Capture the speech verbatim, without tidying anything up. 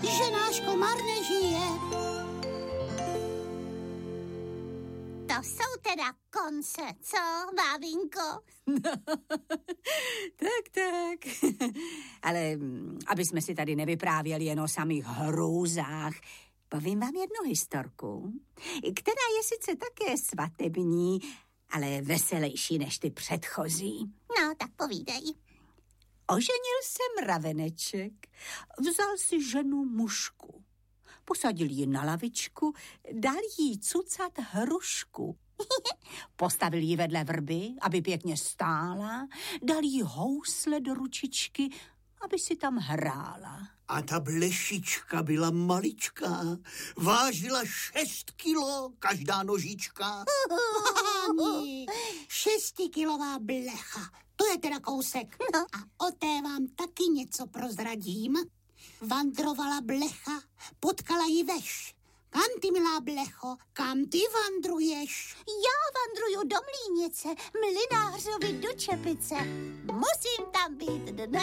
že náš komar nežije. To jsou teda konce, co, bábinko? Tak, tak. Ale aby jsme si tady nevyprávěli jen o samých hrůzách, povím vám jednu historku, která je sice také svatební, ale veselější než ty předchozí. No, tak povídej. Oženil se mraveneček, vzal si ženu mušku, posadil ji na lavičku, dal jí cucat hrušku. Postavil ji vedle vrby, aby pěkně stála, dal jí housle do ručičky, aby si tam hrála. A ta blešička byla maličká, vážila šest kilo každá nožička. Ani šestikilová blecha, to je teda kousek. No. A o té vám taky něco prozradím. Vandrovala blecha, potkala ji veš. Kam ty, milá blecho, kam ty vandruješ? Já vandruju do Mlýnice, mlynářovi do Čepice. Musím tam být dnes.